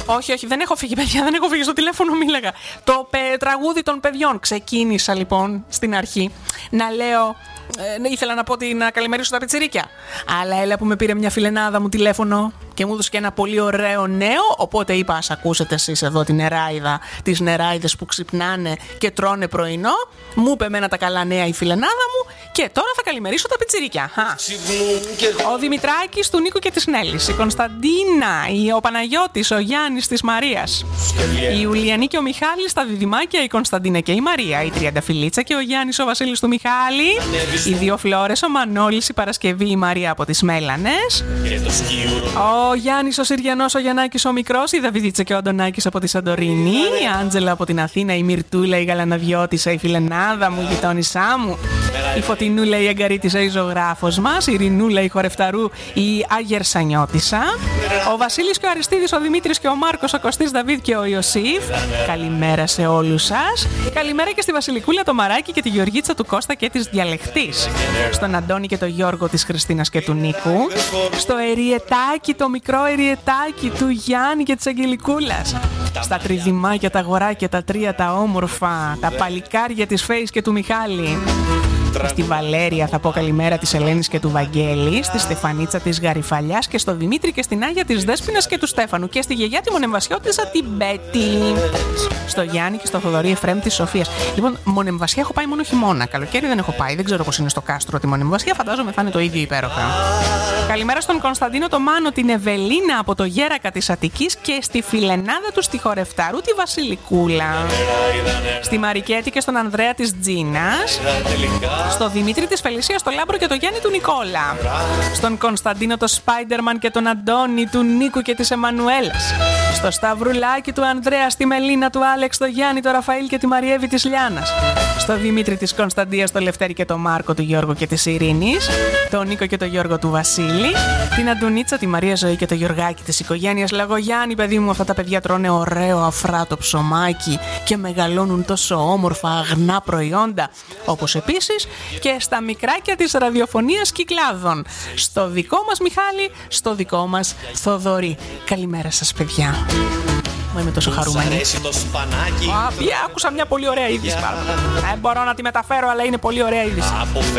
Όχι, δεν έχω φύγει, παιδιά, δεν έχω φύγει. Στο τηλέφωνο μίλαγα. Το τραγούδι των παιδιών. Ξεκίνησα λοιπόν στην αρχή να λέω. Ήθελα να πω να καλημερίσω τα πιτσιρίκια. Αλλά έλα που με πήρε μια φιλενάδα μου τηλέφωνο και μου έδωσε και ένα πολύ ωραίο νέο. Οπότε είπα, ας ακούσετε εσείς εδώ την νεράιδα, τις νεράιδες που ξυπνάνε και τρώνε πρωινό. Μου είπε εμένα τα καλά νέα η φιλενάδα μου. Και τώρα θα καλημερίσω τα πιτσιρίκια. Ο Δημητράκης του Νίκου και της Νέλης, η Κωνσταντίνα, ο Παναγιώτης, ο Γιάννης της Μαρίας, η Ιουλιανή και ο Μιχάλης τα διδυμάκια, η Κωνσταντίνα και η Μαρία, η Τριανταφυλλίτσα και ο Γιάννης ο Βασίλης του Μιχάλη, οι δύο Φλόρες, ο Μανώλης, η Παρασκευή, η Μαρία από τις Μέλανες, ο Γιάννης ο Συριανός, ο Γιαννάκης ο Μικρός, η Δαβιδίτσα και ο Αντωνάκης από τη Σαντορίνη, η Άντζελα από την Αθήνα, η Μυρτούλα, η Γαλαναδιώτισσα, η φιλενάδα μου, η γειτόνισά μου, η Φωτεινούλα, η Αγκαρίτισσα, η ζωγράφος μας, η Ειρηνούλα, η Χορευταρού, η Αγερσανιώτισσα, ο Βασίλης και ο Αριστίδης, ο Δημήτρης και ο Μάρκος, ο Κωστής, Δαβίδ και ο Ιωσήφ. Καλημέρα σε όλους σας. Καλημέρα και στη Βασιλικούλα, το Μαράκι και τη Γεωργίτσα του Κώστα και της Διαλεχτής. Στον Αντώνη και το Γιώργο της Χριστίνας και του Νίκου. Στο Εριετάκι, το μικρό Εριετάκι του Γιάννη και της Αγγελικούλας. Στα τριδημάκια, τα αγοράκια, τα τρία, τα όμορφα, τα παλικάρια της Φέης και του Μιχάλη. Στη Βαλέρια θα πω καλημέρα της Ελένης και του Βαγγέλη, στη Στεφανίτσα της Γαριφαλιάς και στο Δημήτρη και στην Άγια της Δέσποινας και του Στέφανου και στη γιαγιά τη Μονεμβασιώτισσα την Μπέτη. Στο Γιάννη και στο Θοδωρή Εφρέμ της Σοφίας. Λοιπόν, Μονεμβασιά έχω πάει μόνο χειμώνα. Καλοκαίρι δεν έχω πάει. Δεν ξέρω πώς είναι στο κάστρο τη Μονεμβασιά. Φαντάζομαι θα είναι το ίδιο υπέροχα. Καλημέρα στον Κωνσταντίνο, το Μάνο, την Ευελίνα από το Γέρακα της Αττικής και στη φιλενάδα του στη Χορευταρού τη Βασιλικούλα. Στη Μαρικέτη και στον Ανδρέα της Τζίνας. Στο Δημήτρη της Φελισίας, το Λάμπρο και το Γιάννη του Νικόλα. Στον Κωνσταντίνο το Σπάιντερμαν και τον Αντώνη του Νίκου και της Εμμανουέλας. Στο Σταυρουλάκι του Ανδρέα, στη Μελίνα του Άλεξ, το Γιάννη, το Ραφαήλ και τη Μαριέβη της Λιάνας. Στο Δημήτρη της Κωνσταντίας, το Λευτέρη και το Μάρκο του Γιώργου και της Ειρήνης. Το Νίκο και το Γιώργο του Βασίλη. Την Αντωνίτσα, τη Μαρία Ζωή και το Γιωργάκι της οικογένειας Λαγογιάννη. Παιδί μου, αυτά τα παιδιά τρώνε ωραίο αφράτο ψωμάκι και μεγαλώνουν τόσο όμορφα αγνά προϊόντα. Όπως επίσης και στα μικράκια της ραδιοφωνίας Κυκλάδων. Στο δικό μας Μιχάλη, στο δικό μας Θοδωρή. Καλημέρα σας, παιδιά. Είμαι τόσο χαρούμενη. Άκουσα μια πολύ ωραία είδηση. Δεν μπορώ να τη μεταφέρω, αλλά είναι πολύ ωραία είδηση.